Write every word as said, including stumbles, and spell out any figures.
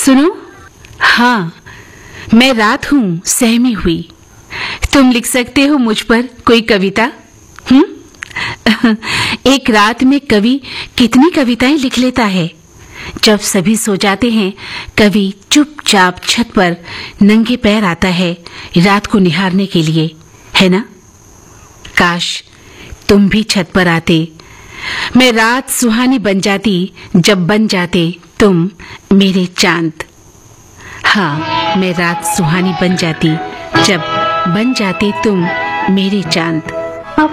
सुनो, हाँ, मैं रात हूँ सहमी हुई। तुम लिख सकते हो मुझ पर कोई कविता? हम्म एक रात में कवि कितनी कविताएं लिख लेता है। जब सभी सो जाते हैं, कवि चुपचाप छत पर नंगे पैर आता है रात को निहारने के लिए, है ना? काश तुम भी छत पर आते। मैं रात सुहानी बन जाती जब बन जाते तुम मेरे चांद। हाँ, मैं रात सुहानी बन जाती जब बन जाते तुम मेरे चांद।